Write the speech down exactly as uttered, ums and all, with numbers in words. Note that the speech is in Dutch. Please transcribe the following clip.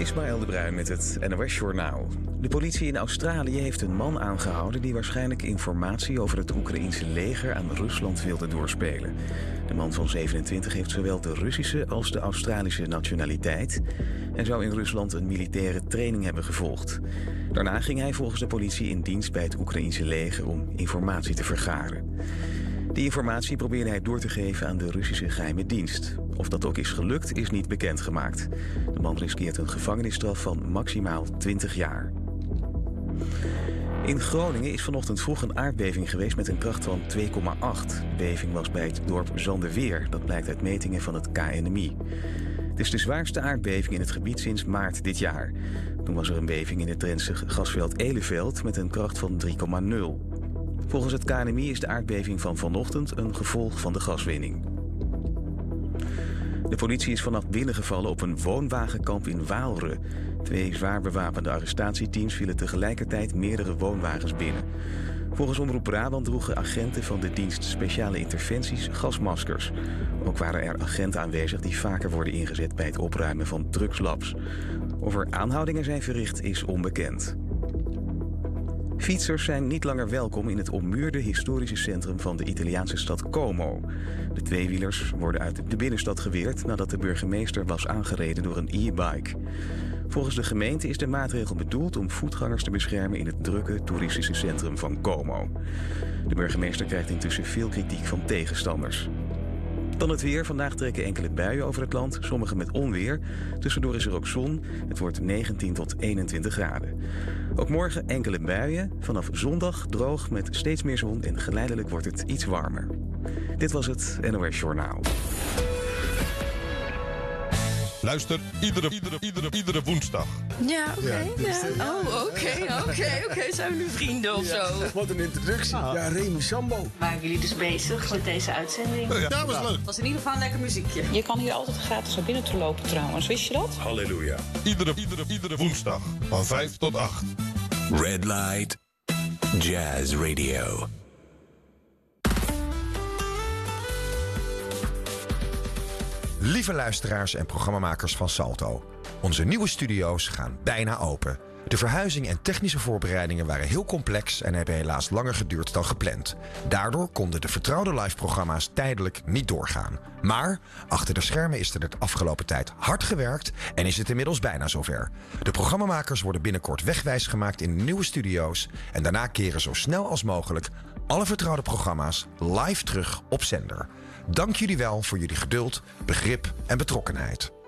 Ismaël de Bruin met het N O S-journaal. De politie in Australië heeft een man aangehouden die waarschijnlijk informatie over het Oekraïense leger aan Rusland wilde doorspelen. De man van zevenentwintig heeft zowel de Russische als de Australische nationaliteit en zou in Rusland een militaire training hebben gevolgd. Daarna ging hij volgens de politie in dienst bij het Oekraïense leger om informatie te vergaren. Die informatie probeerde hij door te geven aan de Russische geheime dienst. Of dat ook is gelukt, is niet bekendgemaakt. De man riskeert een gevangenisstraf van maximaal twintig jaar. In Groningen is vanochtend vroeg een aardbeving geweest met een kracht van twee komma acht. De beving was bij het dorp Zanderweer. Dat blijkt uit metingen van het K N M I. Het is de zwaarste aardbeving in het gebied sinds maart dit jaar. Toen was er een beving in het Drentse gasveld Eleveld met een kracht van drie komma nul. Volgens het K N M I is de aardbeving van vanochtend een gevolg van de gaswinning. De politie is vannacht binnengevallen op een woonwagenkamp in Waalre. Twee zwaar bewapende arrestatieteams vielen tegelijkertijd meerdere woonwagens binnen. Volgens Omroep Brabant droegen agenten van de dienst Speciale Interventies gasmaskers. Ook waren er agenten aanwezig die vaker worden ingezet bij het opruimen van drugslabs. Of er aanhoudingen zijn verricht is onbekend. Fietsers zijn niet langer welkom in het ommuurde historische centrum van de Italiaanse stad Como. De tweewielers worden uit de binnenstad geweerd nadat de burgemeester was aangereden door een e-bike. Volgens de gemeente is de maatregel bedoeld om voetgangers te beschermen in het drukke toeristische centrum van Como. De burgemeester krijgt intussen veel kritiek van tegenstanders. Dan het weer. Vandaag trekken enkele buien over het land, sommige met onweer. Tussendoor is er ook zon. Het wordt negentien tot eenentwintig graden. Ook morgen enkele buien. Vanaf zondag droog met steeds meer zon en geleidelijk wordt het iets warmer. Dit was het N O S-journaal. Luister iedere, iedere, iedere, iedere woensdag. Ja, oké. Okay, ja, ja. dus, Oh, oké, oké, oké. Zijn we nu vrienden of ja. zo? Wat een introductie. Ah. Ja, Remy Sambo. Waren jullie dus bezig met deze uitzending? Ja, dat was leuk. Het was in ieder geval een lekker muziekje. Je kan hier altijd gratis naar binnen te lopen trouwens. Wist je dat? Halleluja. Iedere, iedere, iedere woensdag van vijf tot acht. Red Light Jazz Radio. Lieve luisteraars en programmamakers van Salto. Onze nieuwe studio's gaan bijna open. De verhuizing en technische voorbereidingen waren heel complex en hebben helaas langer geduurd dan gepland. Daardoor konden de vertrouwde live-programma's tijdelijk niet doorgaan. Maar achter de schermen is er de afgelopen tijd hard gewerkt en is het inmiddels bijna zover. De programmamakers worden binnenkort wegwijs gemaakt in de nieuwe studio's en daarna keren zo snel als mogelijk alle vertrouwde programma's live terug op zender. Dank jullie wel voor jullie geduld, begrip en betrokkenheid.